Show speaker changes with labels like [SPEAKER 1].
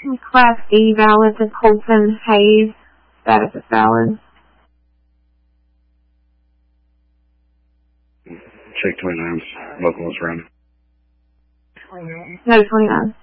[SPEAKER 1] Class E valid to Colton Hayes. Status is valid.
[SPEAKER 2] Check 29's local is around.
[SPEAKER 1] No, 29.